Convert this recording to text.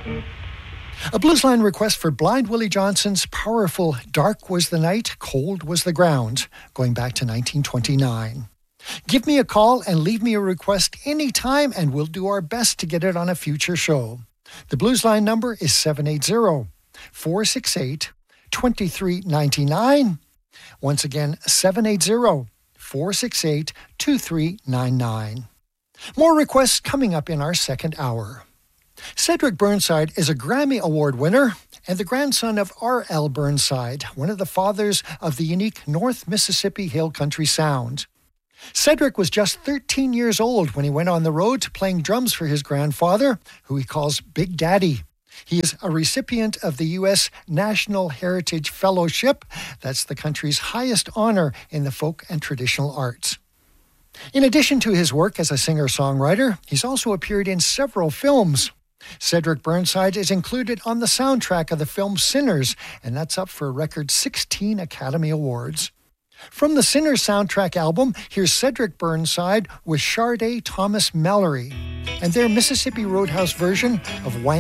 A Bluesline request for Blind Willie Johnson's powerful Dark Was the Night, Cold Was the Ground, going back to 1929. Give me a call and leave me a request anytime, and we'll do our best to get it on a future show. The Bluesline number is 780-468-2399. Once again, 780-468-2399. More requests coming up in our second hour. Cedric Burnside is a Grammy Award winner and the grandson of R.L. Burnside, one of the fathers of the unique North Mississippi Hill Country sound. Cedric was just 13 years old when he went on the road playing drums for his grandfather, who he calls Big Daddy. He is a recipient of the U.S. National Heritage Fellowship. That's the country's highest honor in the folk and traditional arts. In addition to his work as a singer-songwriter, he's also appeared in several films. Cedric Burnside is included on the soundtrack of the film Sinners, and that's up for a record 16 Academy Awards. From the Sinners soundtrack album, here's Cedric Burnside with Sharday Thomas Mallory and their Mississippi Roadhouse version of Wang